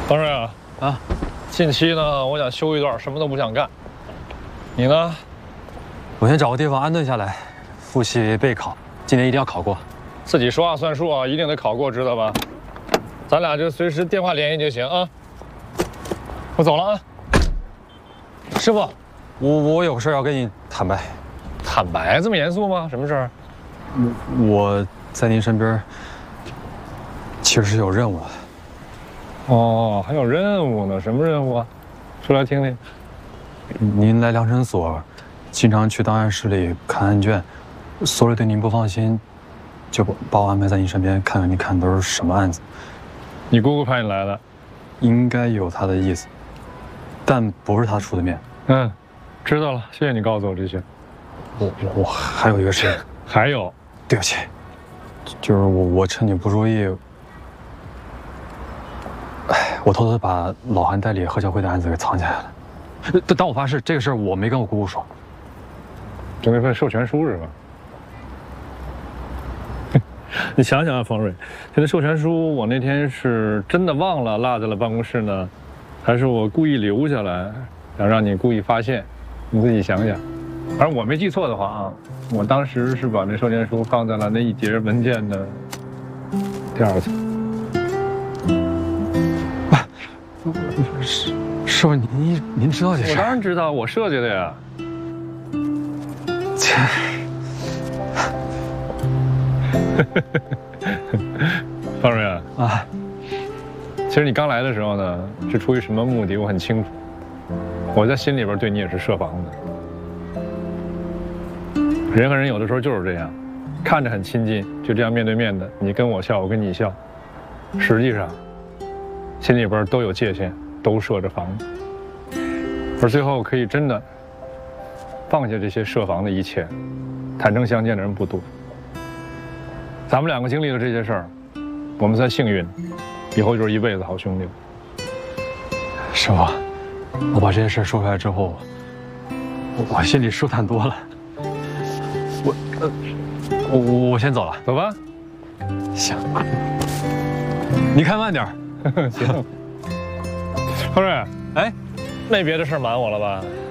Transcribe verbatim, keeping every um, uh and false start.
方瑞啊， 啊， 近期呢，我想休一段，什么都不想干。你呢？ 我先找个地方安顿下来，复习备考，今年一定要考过。 自己说话算数啊，一定得考过，知道吧？咱俩就随时电话联系就行啊。我走了啊。 师傅，我我有事要跟你坦白。 坦白这么严肃吗？什么事儿？ 我在您身边，其实是有任务的。 哦，还有任务呢？什么任务啊？说来听听。 您来良辰所，经常去档案室里看案卷，所里对您不放心，就把我安排在您身边，看看您看的都是什么案子。 你姑姑派你来的？ 应该有他的意思，但不是他出的面。 嗯，知道了，谢谢你告诉我这些。 我我还有一个事， 还有， 对不起，就是我我趁你不注意，哎，我偷偷把老韩代理贺小辉的案子给藏起来了。但但我发誓，这个事儿我没跟我姑姑说。 就那份授权书是吧？你想想啊，方瑞，这个授权书我那天是真的忘了落在了办公室呢，还是我故意留下来，想让你故意发现？你自己想想。而我没记错的话啊，我当时是把那授权书放在了那一叠文件的第二层。 师师傅，您您知道这事？ 我当然知道，我设计的呀。 切。 方瑞啊， 啊， 其实你刚来的时候呢，是出于什么目的，我很清楚。我在心里边对你也是设防的。人和人有的时候就是这样，看着很亲近，就这样面对面的，你跟我笑，我跟你笑，实际上心里边都有界限，都设着防。而最后可以真的放下这些设防的一切，坦诚相见的人不多。咱们两个经历了这些事儿，我们算幸运，以后就是一辈子好兄弟了。 师傅，我把这些事说出来之后，我我心里舒坦多了。我呃，我我我先走了， 走吧。 行，你开慢点。 行。方瑞， 哎， 没别的事儿瞒我了吧？